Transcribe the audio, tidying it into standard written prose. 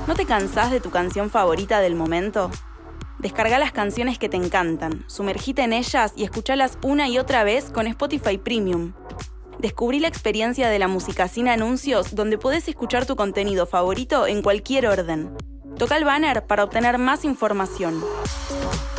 ¿No te cansás de tu canción favorita del momento? Descarga las canciones que te encantan, sumergite en ellas y escuchalas una y otra vez con Spotify Premium. Descubrí la experiencia de la música sin anuncios, donde podés escuchar tu contenido favorito en cualquier orden. Toca el banner para obtener más información.